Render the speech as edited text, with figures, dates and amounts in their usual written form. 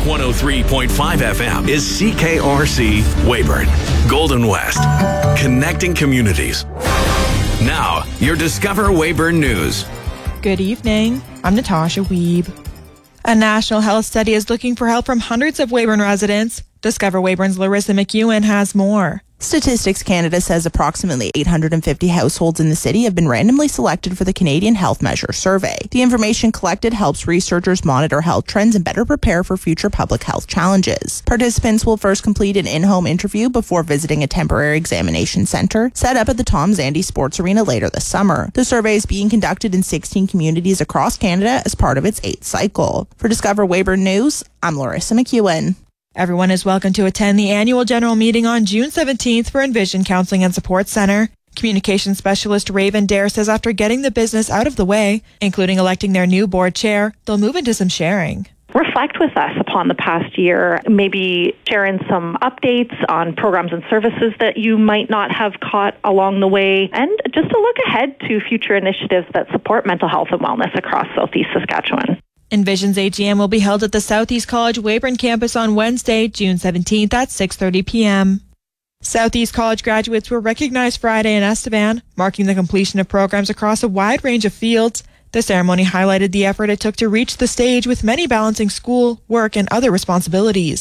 103.5 FM is CKRC Weyburn, Golden West, connecting communities. Now, your Discover Weyburn News. Good evening. I'm Natasha Wiebe. A national health study is looking for help from hundreds of Weyburn residents. Discover Weyburn's Larissa McEwen has more. Statistics Canada says approximately 850 households in the city have been randomly selected for the Canadian Health Measure Survey. The information collected helps researchers monitor health trends and better prepare for future public health challenges. Participants will first complete an in-home interview before visiting a temporary examination centre set up at the Tom Zandy Sports Arena later this summer. The survey is being conducted in 16 communities across Canada as part of its 8th cycle. For Discover Weyburn News, I'm Larissa McEwen. Everyone is welcome to attend the annual general meeting on June 17th for Envision Counseling and Support Centre. Communications specialist Raven Dare says after getting the business out of the way, including electing their new board chair, they'll move into some sharing. Reflect with us upon the past year, maybe share in some updates on programs and services that you might not have caught along the way, and just to look ahead to future initiatives that support mental health and wellness across Southeast Saskatchewan. Envision's AGM will be held at the Southeast College Weyburn campus on Wednesday, June 17th at 6:30 p.m. Southeast College graduates were recognized Friday in Estevan, marking the completion of programs across a wide range of fields. The ceremony highlighted the effort it took to reach the stage, with many balancing school, work, and other responsibilities.